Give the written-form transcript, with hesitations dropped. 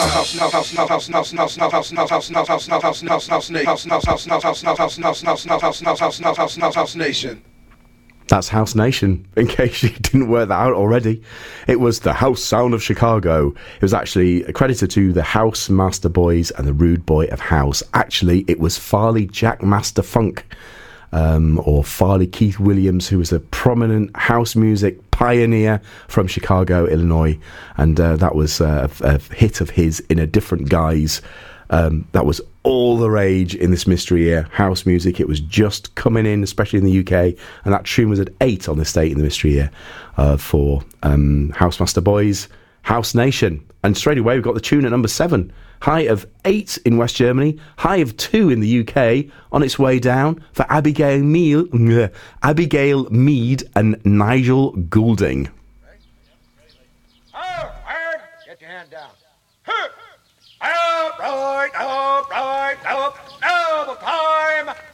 Nation. That's House Nation, in case you didn't work that out already. It was the house sound of Chicago. It was actually accredited to the House Master Boys and the Rude Boy of House. Actually, it was Farley Jack Master Funk, or Farley Keith Williams, who was a prominent house music pioneer from Chicago, Illinois. And that was a hit of his in a different guise. That was all the rage in this mystery year, house music. It was just coming in, especially in the UK, and that tune was at 8 on the state in the mystery year for Housemaster Boys, House Nation. And straight away we've got the tune at number 7, high of 8 in West Germany, high of 2 in the UK, on its way down for Abigail Mead and Nigel Goulding. Oh, get your hand down. Up, right, double time.